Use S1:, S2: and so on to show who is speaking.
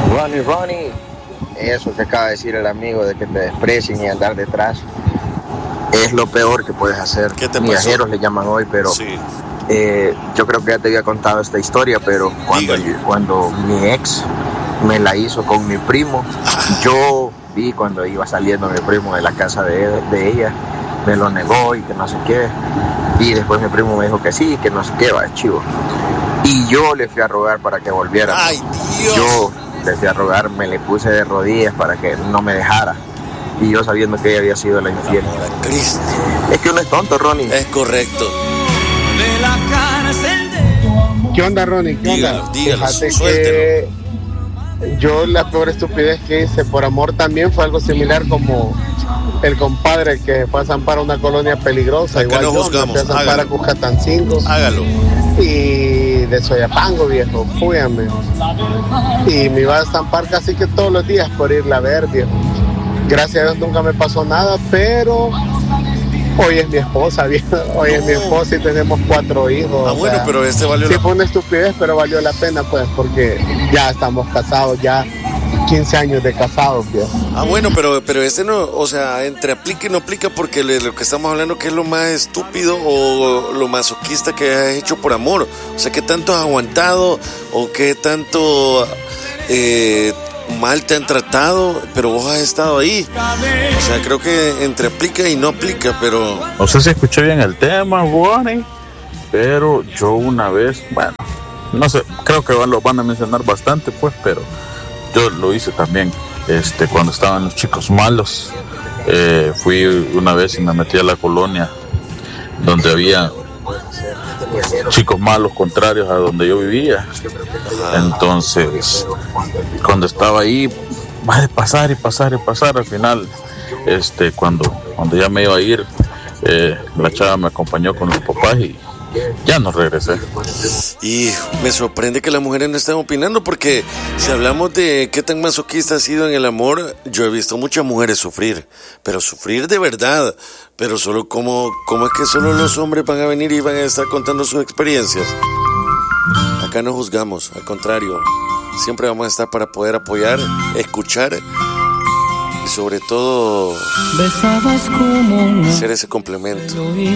S1: Ronnie, eso que acaba de decir el amigo de que te desprecien y andar detrás es lo peor que puedes hacer.
S2: ¿Qué te
S1: Viajeros
S2: pasó?
S1: le llaman hoy, pero
S2: Sí.
S1: yo creo que ya te había contado esta historia, pero cuando mi ex me la hizo con mi primo, yo vi cuando iba saliendo mi primo de la casa de ella, me lo negó y que no sé qué, y después mi primo me dijo que sí, que no sé qué, va, chivo. Y yo le fui a rogar para que volviera.
S2: ¡Ay, Dios!
S1: Yo le fui a rogar, me le puse de rodillas para que no me dejara. Y yo sabiendo que ella había sido la infiel.
S2: Amor a Cristo.
S1: Es que uno es tonto, Ronnie.
S2: Es correcto.
S3: ¿Qué onda, Ronnie? ¿Qué onda?
S2: Dígalo,
S3: Fíjate
S2: suéltelo.
S3: que yo la peor estupidez que hice por amor también fue algo similar como el compadre que fue a zampar a una colonia peligrosa.
S2: Acá
S3: Igual
S2: no
S3: yo
S2: juzgamos,
S3: me fui a zampar
S2: hágalo.
S3: a Cuscatancingo
S2: Hágalo.
S3: y de Soyapango, viejo, fúyame. Y me iba a zampar casi que todos los días por irla a ver, viejo. Gracias a Dios nunca me pasó nada, pero hoy es mi esposa, viejo. Hoy es mi esposa y tenemos 4 hijos.
S2: Ah, bueno, pero valió
S3: sí
S2: la...
S3: fue una estupidez, pero valió la pena, pues, porque ya estamos casados, ya 15 años de casados, viejo.
S2: Ah, bueno, pero no, o sea, entre aplica y no aplica porque lo que estamos hablando que es lo más estúpido o lo masoquista que has hecho por amor. O sea, ¿qué tanto has aguantado o qué tanto mal te han tratado? Pero vos has estado ahí. O sea, creo que entre aplica y no aplica, pero...
S4: No sé si escuché bien el tema, Ronnie, pero yo una vez, bueno, no sé, creo que lo van a mencionar bastante, pues, pero yo lo hice también, cuando estaban los chicos malos. Fui una vez y me metí a la colonia donde había chicos malos contrarios a donde yo vivía. Entonces, cuando estaba ahí, va de pasar y pasar y pasar, al final, cuando ya me iba a ir, la chava me acompañó con los papás y ya no regresé.
S2: Y me sorprende que las mujeres no estén opinando, porque si hablamos de qué tan masoquista ha sido en el amor, yo he visto muchas mujeres sufrir, pero sufrir de verdad. Pero solo ¿cómo es que solo los hombres van a venir y van a estar contando sus experiencias? Acá no juzgamos, al contrario, siempre vamos a estar para poder apoyar, escuchar y sobre todo ser ese complemento.